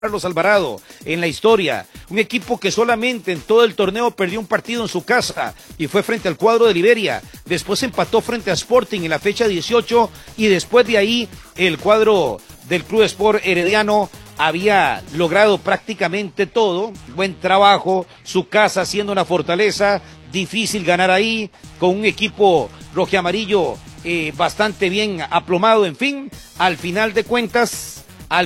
Carlos Alvarado, en la historia, un equipo que solamente en todo el torneo perdió un partido en su casa y fue frente al cuadro de Liberia, después empató frente a Sporting en la fecha 18 y después de ahí el cuadro del Club Sport Herediano había logrado prácticamente todo, buen trabajo, su casa siendo una fortaleza, difícil ganar ahí, con un equipo rojiamarillo bastante bien aplomado, en fin, al final de cuentas,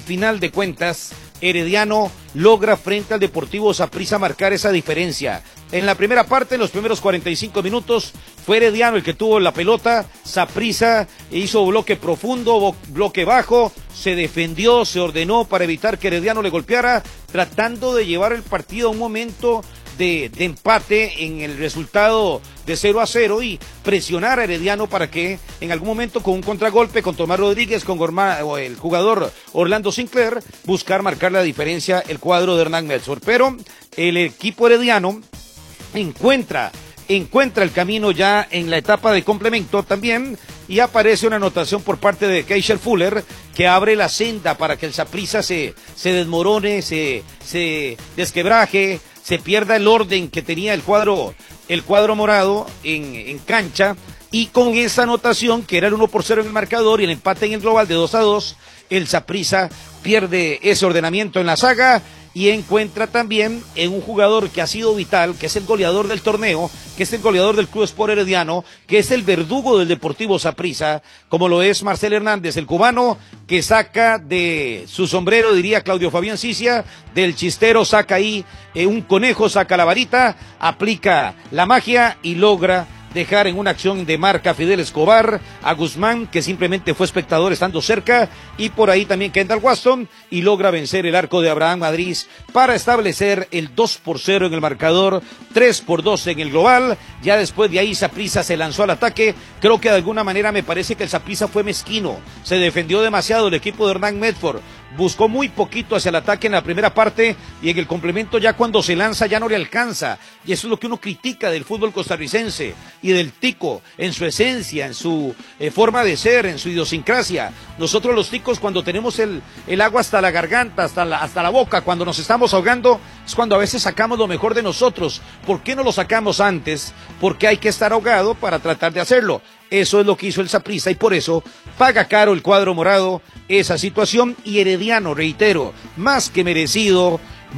Herediano logra frente al Deportivo Saprissa marcar esa diferencia. En la primera parte, en los primeros 45 minutos, fue Herediano el que tuvo la pelota, Saprissa hizo bloque profundo, bloque bajo, se defendió, se ordenó para evitar que Herediano le golpeara, tratando de llevar el partido a un momento de empate en el resultado de 0-0 y presionar a Herediano para que en algún momento con un contragolpe con Tomás Rodríguez, con el jugador Orlando Sinclair, buscar marcar la diferencia el cuadro de Hernán Medford. Pero el equipo herediano encuentra el camino ya en la etapa de complemento también y aparece una anotación por parte de Keisher Fuller que abre la senda para que el Saprissa se desmorone, se desquebraje, se pierda el orden que tenía el cuadro morado en cancha, y con esa anotación que era el 1-0 en el marcador y el empate en el global de 2-2, el Saprissa pierde ese ordenamiento en la saga y encuentra también en un jugador que ha sido vital, que es el goleador del torneo, que es el goleador del Club Sport Herediano, que es el verdugo del Deportivo Saprissa, como lo es Marcel Hernández, el cubano, que saca de su sombrero, diría Claudio Fabián Cicia, del chistero saca ahí un conejo, saca la varita, aplica la magia y logra dejar en una acción de marca Fidel Escobar a Guzmán, que simplemente fue espectador estando cerca, y por ahí también Kendall Waston, y logra vencer el arco de Abraham Madrid para establecer el 2-0 en el marcador, 3-2 en el global. Ya después de ahí Saprissa se lanzó al ataque. Creo que de alguna manera me parece que el Saprissa fue mezquino, se defendió demasiado el equipo de Hernán Medford, buscó muy poquito hacia el ataque en la primera parte y en el complemento ya cuando se lanza ya no le alcanza, y eso es lo que uno critica del fútbol costarricense y del tico en su esencia, en su forma de ser, en su idiosincrasia. Nosotros los ticos, cuando tenemos el agua hasta la garganta, hasta la boca, cuando nos estamos ahogando, es cuando a veces sacamos lo mejor de nosotros. ¿Por qué no lo sacamos antes? Porque hay que estar ahogado para tratar de hacerlo. Eso es lo que hizo el Saprissa y por eso paga caro el cuadro morado esa situación, y Herediano, reitero, más que merecido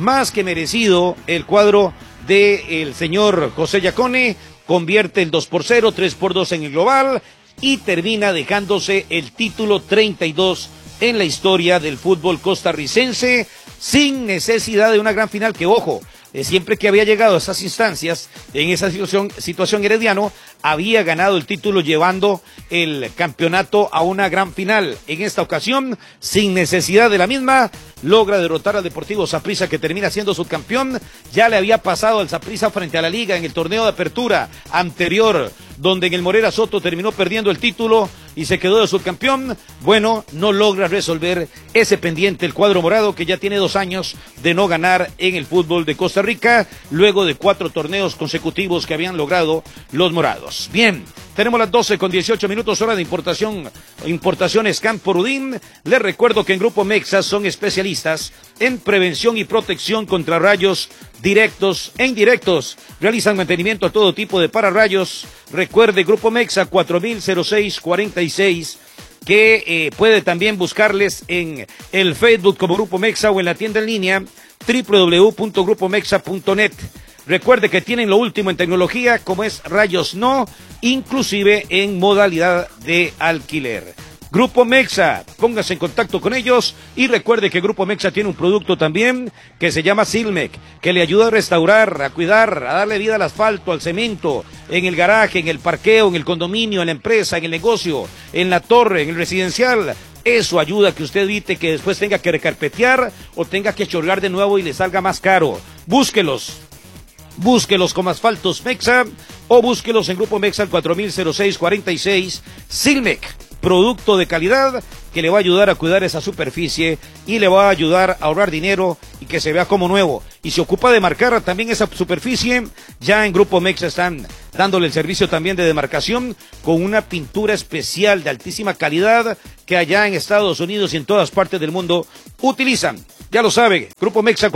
el cuadro del señor José Yacone, convierte el 2-0, 3-2 en el global y termina dejándose el título 32 en la historia del fútbol costarricense, sin necesidad de una gran final que, ojo, siempre que había llegado a esas instancias, en esa situación Herediano había ganado el título llevando el campeonato a una gran final. En esta ocasión, sin necesidad de la misma, logra derrotar al Deportivo Saprissa, que termina siendo subcampeón. Ya le había pasado al Saprissa frente a la Liga en el torneo de apertura anterior, donde en el Morera Soto terminó perdiendo el título y se quedó de subcampeón. Bueno, no logra resolver ese pendiente el cuadro morado, que ya tiene 2 años de no ganar en el fútbol de Costa Rica, luego de 4 torneos consecutivos que habían logrado los morados. Bien, tenemos las 12:18, hora de importaciones Campo Rudín. Les recuerdo que en Grupo Mexa son especialistas en prevención y protección contra rayos directos e indirectos. Realizan mantenimiento a todo tipo de pararrayos. Recuerde, Grupo Mexa 400646, que puede también buscarles en el Facebook como Grupo Mexa o en la tienda en línea www.grupomexa.net. Recuerde que tienen lo último en tecnología, como es rayos no, inclusive en modalidad de alquiler. Grupo Mexa, póngase en contacto con ellos y recuerde que Grupo Mexa tiene un producto también que se llama Silmec, que le ayuda a restaurar, a cuidar, a darle vida al asfalto, al cemento, en el garaje, en el parqueo, en el condominio, en la empresa, en el negocio, en la torre, en el residencial. Eso ayuda a que usted evite que después tenga que recarpetear o tenga que chorrear de nuevo y le salga más caro. Búsquelos como Asfaltos Mexa o búsquelos en Grupo Mexa al 400646. Silmec, producto de calidad que le va a ayudar a cuidar esa superficie y le va a ayudar a ahorrar dinero y que se vea como nuevo. Y se ocupa de marcar también esa superficie. Ya en Grupo Mexa están dándole el servicio también de demarcación con una pintura especial de altísima calidad que allá en Estados Unidos y en todas partes del mundo utilizan. Ya lo sabe, Grupo Mexa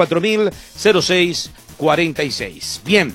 4000-0646. Bien,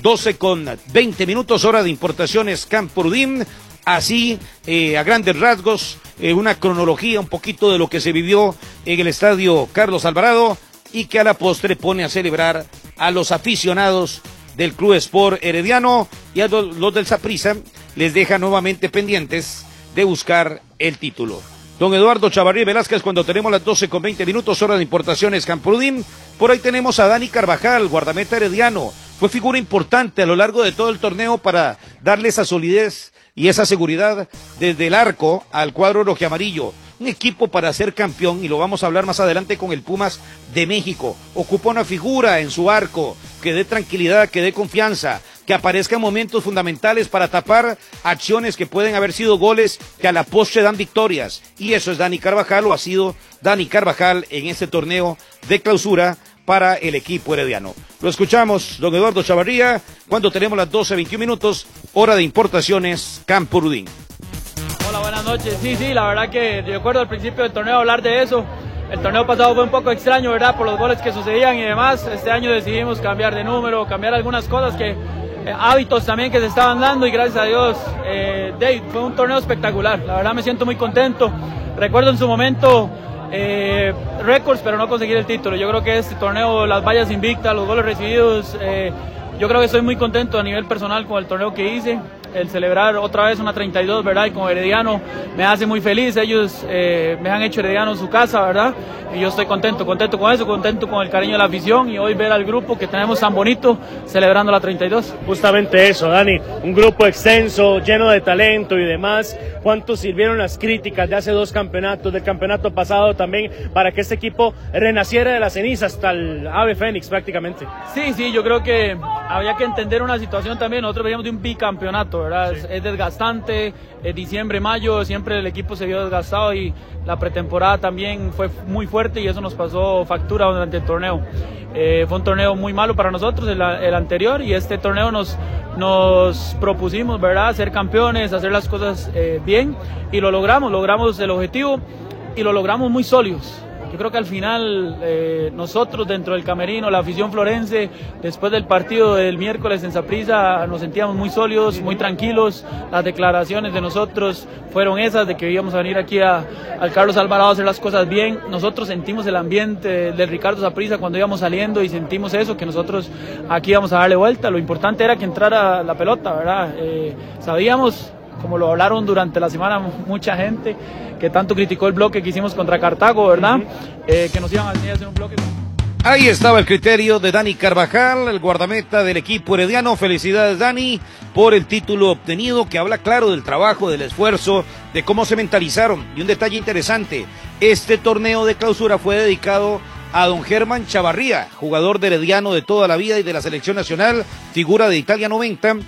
12:20, hora de importaciones Campurudín. Así, a grandes rasgos, una cronología un poquito de lo que se vivió en el estadio Carlos Alvarado y que a la postre pone a celebrar a los aficionados del Club Sport Herediano, y a los del Saprissa les deja nuevamente pendientes de buscar el título. Don Eduardo Chavarría Velázquez, cuando tenemos las 12:20, hora de importaciones Campurudín. Por ahí tenemos a Dani Carvajal, guardameta herediano. Fue figura importante a lo largo de todo el torneo para darle esa solidez y esa seguridad desde el arco al cuadro rojiamarillo. Un equipo para ser campeón, y lo vamos a hablar más adelante con el Pumas de México. Ocupa una figura en su arco que dé tranquilidad, que dé confianza, que aparezca en momentos fundamentales para tapar acciones que pueden haber sido goles que a la postre dan victorias. Y eso es Dani Carvajal, o ha sido Dani Carvajal en este torneo de clausura para el equipo herediano. Lo escuchamos, don Eduardo Chavarría, cuando tenemos las 12:21, hora de importaciones Campurudín. Hola, buenas noches. Sí, la verdad que recuerdo al principio del torneo hablar de eso. El torneo pasado fue un poco extraño, ¿verdad? Por los goles que sucedían y demás. Este año decidimos cambiar de número, cambiar algunas cosas que hábitos también que se estaban dando, y gracias a Dios, Dave, fue un torneo espectacular. La verdad me siento muy contento. Recuerdo en su momento récords, pero no conseguir el título. Yo creo que este torneo, las vallas invictas, los goles recibidos, yo creo que estoy muy contento a nivel personal con el torneo que hice. El celebrar otra vez una 32, ¿verdad? Y con Herediano me hace muy feliz. Ellos me han hecho Herediano su casa, ¿verdad? Y yo estoy contento con eso, contento con el cariño de la afición, y hoy ver al grupo que tenemos tan bonito celebrando la 32. Justamente eso, Dani, un grupo extenso, lleno de talento y demás. ¿Cuánto sirvieron las críticas de hace 2 campeonatos, del campeonato pasado también, para que este equipo renaciera de las cenizas hasta el ave fénix prácticamente? Sí, yo creo que había que entender una situación también. Nosotros veníamos de un bicampeonato, ¿verdad? Sí. Es desgastante, diciembre, mayo, siempre el equipo se vio desgastado, y la pretemporada también fue muy fuerte, y eso nos pasó factura durante el torneo. Fue un torneo muy malo para nosotros, el anterior, y este torneo nos propusimos, ¿verdad?, ser campeones, hacer las cosas bien, y lo logramos el objetivo, y lo logramos muy sólidos. Yo creo que al final nosotros dentro del camerino, la afición florense, después del partido del miércoles en Saprissa, nos sentíamos muy sólidos, muy tranquilos. Las declaraciones de nosotros fueron esas, de que íbamos a venir aquí al Carlos Alvarado a hacer las cosas bien. Nosotros sentimos el ambiente del Ricardo Saprissa cuando íbamos saliendo, y sentimos eso, que nosotros aquí íbamos a darle vuelta. Lo importante era que entrara la pelota, ¿verdad? Sabíamos, como lo hablaron durante la semana mucha gente, que tanto criticó el bloque que hicimos contra Cartago, ¿verdad? Que nos iban a venir a hacer un bloque. Ahí estaba el criterio de Dani Carvajal, el guardameta del equipo herediano. Felicidades, Dani, por el título obtenido, que habla claro del trabajo, del esfuerzo, de cómo se mentalizaron. Y un detalle interesante, este torneo de clausura fue dedicado a don Germán Chavarría, jugador de herediano de toda la vida y de la selección nacional, figura de Italia 90,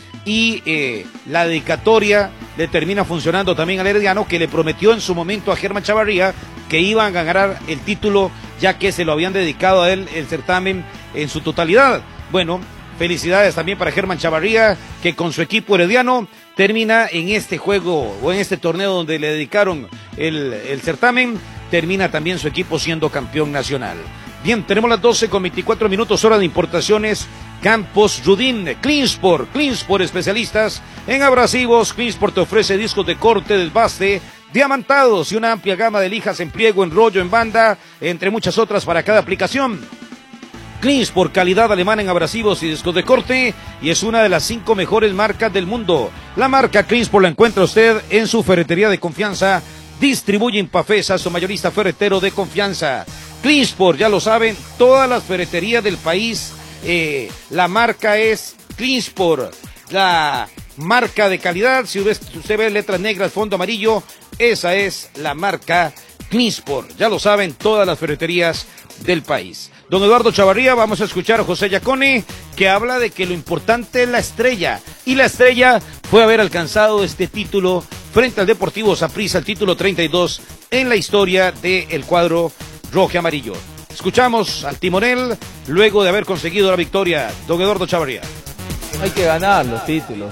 y la dedicatoria le termina funcionando también al herediano, que le prometió en su momento a Germán Chavarría que iban a ganar el título, ya que se lo habían dedicado a él el certamen en su totalidad. Bueno, felicidades también para Germán Chavarría, que con su equipo herediano termina en este juego, o en este torneo donde le dedicaron el certamen, termina también su equipo siendo campeón nacional. Bien, tenemos las 12:24, hora de importaciones Campos Rudín. Cleansport especialistas en abrasivos. Cleansport te ofrece discos de corte, desbaste, diamantados y una amplia gama de lijas en pliego, en rollo, en banda, entre muchas otras para cada aplicación. Cleansport, calidad alemana en abrasivos y discos de corte, y es una de las 5 mejores marcas del mundo. La marca Cleansport la encuentra usted en su ferretería de confianza. Distribuye Impafesa, su mayorista ferretero de confianza. Cleansport, ya lo saben, todas las ferreterías del país, la marca es Cleansport, la marca de calidad. Si usted ve letras negras, fondo amarillo, esa es la marca Cleansport. Ya lo saben, todas las ferreterías del país. Don Eduardo Chavarría, vamos a escuchar a José Yacone, que habla de que lo importante es la estrella, y la estrella fue haber alcanzado este título frente al Deportivo Saprissa, el título 32 en la historia del cuadro rojo y amarillo. Escuchamos al timonel luego de haber conseguido la victoria, don Eduardo Chavarría. Hay que ganar los títulos,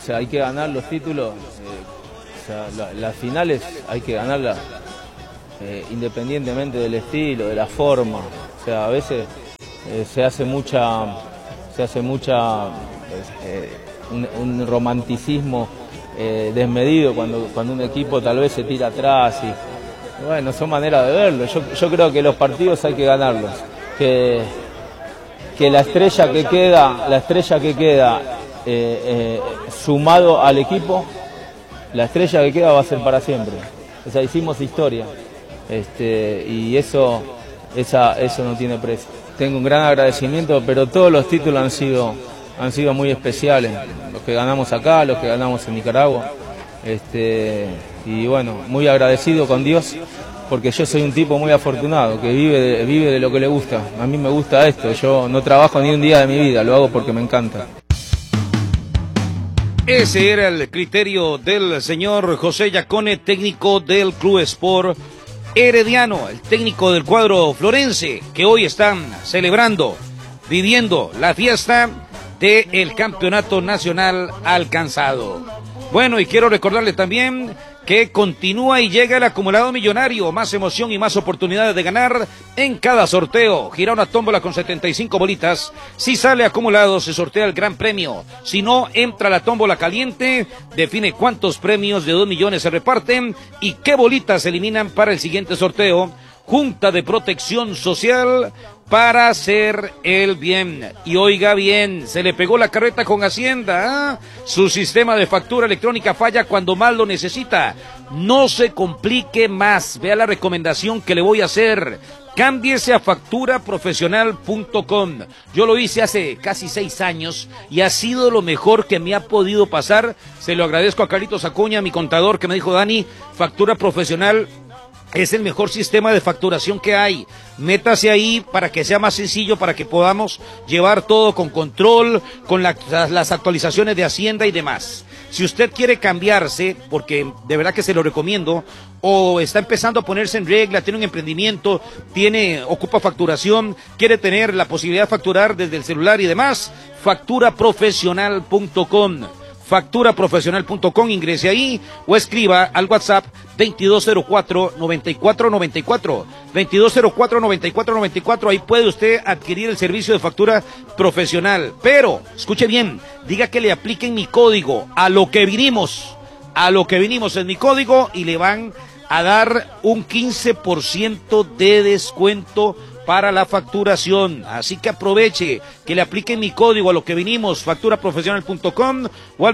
las finales hay que ganarlas independientemente del estilo, de la forma. O sea, a veces se hace un romanticismo desmedido cuando un equipo tal vez se tira atrás y bueno, son maneras de verlo. Yo creo que los partidos hay que ganarlos, que la estrella que queda sumado al equipo, la estrella que queda va a ser para siempre. O sea, hicimos historia y eso no tiene precio. Tengo un gran agradecimiento, pero todos los títulos han sido muy especiales, los que ganamos acá, los que ganamos en Nicaragua, y bueno, muy agradecido con Dios, porque yo soy un tipo muy afortunado, que vive de lo que le gusta. A mí me gusta esto, yo no trabajo ni un día de mi vida, lo hago porque me encanta. Ese era el criterio del señor José Yacone, técnico del Club Sport Herediano, el técnico del cuadro florense, que hoy están celebrando, viviendo la fiesta del campeonato nacional alcanzado. Bueno, y quiero recordarle también que continúa y llega el acumulado millonario, más emoción y más oportunidades de ganar en cada sorteo. Gira una tómbola con 75 bolitas, si sale acumulado se sortea el gran premio, si no entra la tómbola caliente, define cuántos premios de 2 millones se reparten y qué bolitas se eliminan para el siguiente sorteo. Junta de Protección Social para hacer el bien. Y oiga bien, se le pegó la carreta con Hacienda, ¿eh? Su sistema de factura electrónica falla cuando más lo necesita. No se complique más. Vea la recomendación que le voy a hacer. Cámbiese a facturaprofesional.com. Yo lo hice hace casi 6 años y ha sido lo mejor que me ha podido pasar. Se lo agradezco a Carlitos Acuña, mi contador, que me dijo: Dani, Factura Profesional es el mejor sistema de facturación que hay. Métase ahí para que sea más sencillo, para que podamos llevar todo con control, con las actualizaciones de Hacienda y demás. Si usted quiere cambiarse, porque de verdad que se lo recomiendo, o está empezando a ponerse en regla, tiene un emprendimiento, ocupa facturación, quiere tener la posibilidad de facturar desde el celular y demás, facturaprofesional.com. Facturaprofesional.com, ingrese ahí o escriba al WhatsApp 2204-9494, 2204-9494, ahí puede usted adquirir el servicio de factura profesional, pero, escuche bien, diga que le apliquen mi código, a lo que vinimos es mi código y le van a dar un 15% de descuento para la facturación, así que aproveche que le apliquen mi código a lo que vinimos, facturaprofesional.com o al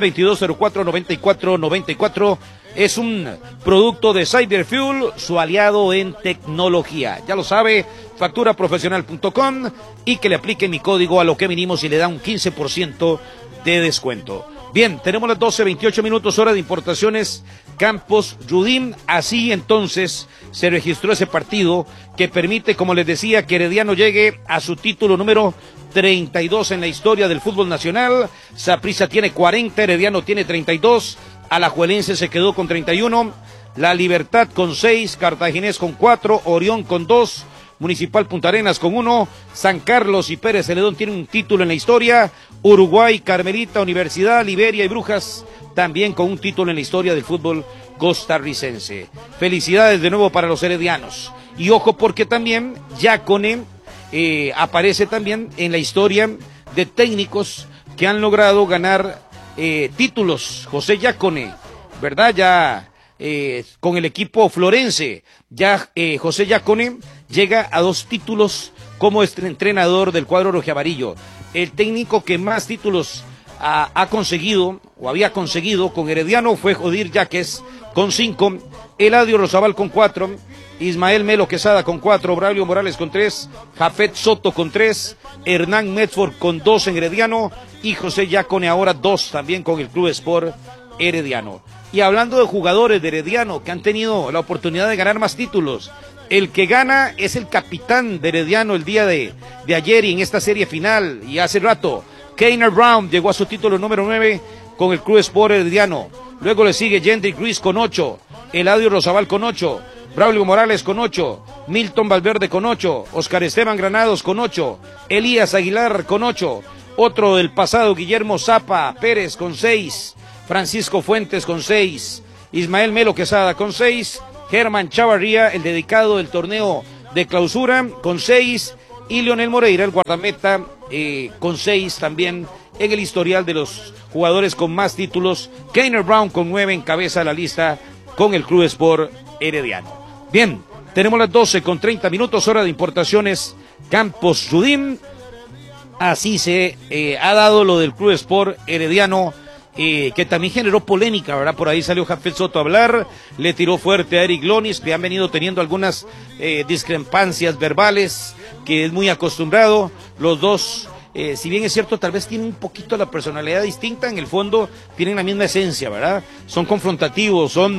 2204-9494. Es un producto de Cyberfuel, su aliado en tecnología. Ya lo sabe, facturaprofesional.com y que le apliquen mi código a lo que vinimos y le da un 15% de descuento. Bien, tenemos las 12:28 minutos, hora de importaciones Campos Rudim. Así entonces se registró ese partido que permite, como les decía, que Herediano llegue a su título número 32 en la historia del fútbol nacional. Saprissa tiene 40, Herediano tiene 32, Alajuelense se quedó con 31, La Libertad con 6, Cartaginés con 4, Orión con 2, Municipal Punta Arenas con 1, San Carlos y Pérez Celedón tienen un título en la historia, Uruguay, Carmelita, Universidad, Liberia y Brujas también con un título en la historia del fútbol costarricense. Felicidades de nuevo para los heredianos. Y ojo porque también Yacone aparece también en la historia de técnicos que han logrado ganar títulos. José Yacone, ¿verdad? Ya con el equipo florense, ya José Yacone llega a 2 títulos como entrenador del cuadro rojiamarillo. El técnico que más títulos ha conseguido o había conseguido con Herediano fue Jodir Yaques con 5, Eladio Rosabal con 4, Ismael Melo Quesada con 4, Braulio Morales con 3, Jafet Soto con 3, Hernán Medford con 2 en Herediano y José Yacone ahora 2 también con el Club Sport Herediano. Y hablando de jugadores de Herediano que han tenido la oportunidad de ganar más títulos, el que gana es el capitán de Herediano el día de ayer y en esta serie final y hace rato. Keiner Brown llegó a su título número 9 con el Club Sport Herediano. Luego le sigue Jendrik Ruiz con 8, Eladio Rosabal con 8, Braulio Morales con 8, Milton Valverde con 8, Oscar Esteban Granados con 8, Elías Aguilar con 8, otro del pasado, Guillermo Zapa Pérez con 6, Francisco Fuentes con 6, Ismael Melo Quesada con 6, Germán Chavarría, el dedicado del torneo de clausura, con 6, y Leonel Moreira, el guardameta, con 6 también en el historial de los jugadores con más títulos. Keiner Brown con 9 encabeza la lista con el Club Sport Herediano. Bien, tenemos las 12:30, hora de importaciones Campos Judín. Así se ha dado lo del Club Sport Herediano, que también generó polémica, ¿verdad? Por ahí salió Jafet Soto a hablar, le tiró fuerte a Eric Lonis, que han venido teniendo algunas discrepancias verbales, que es muy acostumbrado. Los dos, si bien es cierto, tal vez tienen un poquito la personalidad distinta, en el fondo tienen la misma esencia, ¿verdad? Son confrontativos, son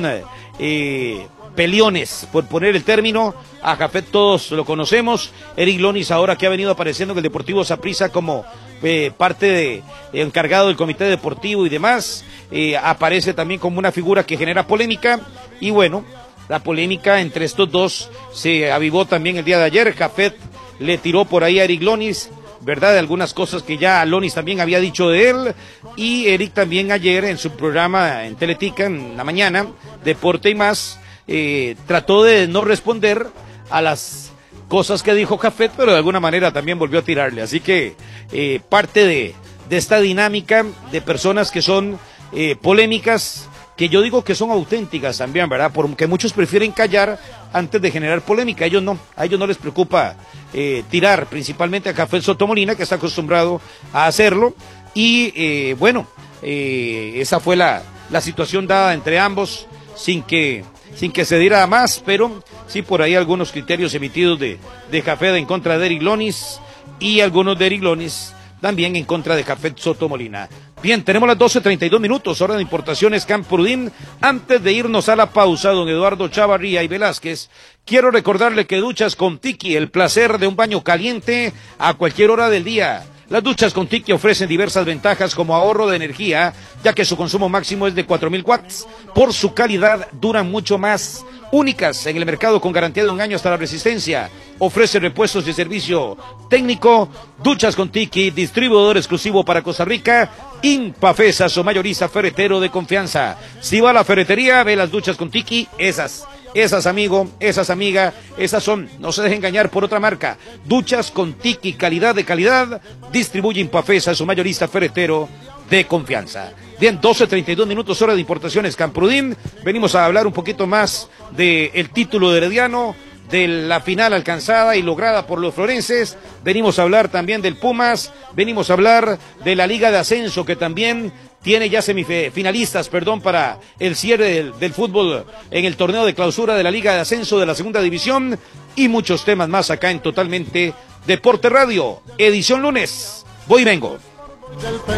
peleones, por poner el término. A Jafet todos lo conocemos. Eric Lonis, ahora que ha venido apareciendo en el Deportivo Saprissa como parte de encargado del comité deportivo y demás, aparece también como una figura que genera polémica. Y bueno, la polémica entre estos dos se avivó también el día de ayer. Jafet le tiró por ahí a Eric Lonis, ¿verdad? De algunas cosas que ya Lonis también había dicho de él, y Eric también ayer en su programa en Teletica, en la mañana, Deporte y Más, trató de no responder a las cosas que dijo Jafet, pero de alguna manera también volvió a tirarle. Así que parte de esta dinámica de personas que son polémicas, que yo digo que son auténticas también, ¿verdad? Porque muchos prefieren callar antes de generar polémica. A ellos no les preocupa tirar, principalmente a Jafet Soto Molina, que está acostumbrado a hacerlo. Y bueno, esa fue la situación dada entre ambos, sin que se diera a más, pero sí por ahí algunos criterios emitidos de Jafet en contra de Eric Lonis, y algunos de Eric Lonis también en contra de Jafet Soto Molina. Bien, tenemos las 12:32, hora de importaciones Campurudín. Antes de irnos a la pausa, don Eduardo Chavarría y Velázquez, quiero recordarle que Duchas con Tiki, el placer de un baño caliente a cualquier hora del día. Las duchas con Tiki ofrecen diversas ventajas como ahorro de energía, ya que su consumo máximo es de 4,000 watts. Por su calidad, duran mucho más. Únicas en el mercado con garantía de 1 año hasta la resistencia. Ofrece repuestos de servicio técnico. Duchas con Tiki, distribuidor exclusivo para Costa Rica. Impafesa, su mayorista ferretero de confianza. Si va a la ferretería, ve las duchas con Tiki, esas amigo, esas amiga, esas son, no se deje engañar por otra marca. Duchas con Tiki, calidad de calidad, distribuye Impafesa, su mayorista ferretero de confianza. Bien, 12:32, hora de importaciones Campurudín. Venimos a hablar un poquito más del título de Herediano, de la final alcanzada y lograda por los florenses. Venimos a hablar también del Pumas, venimos a hablar de la Liga de Ascenso, que también tiene ya semifinalistas, para el cierre del fútbol en el torneo de clausura de la Liga de Ascenso de la Segunda División, y muchos temas más acá en Totalmente Deporte Radio, edición lunes. Voy y vengo.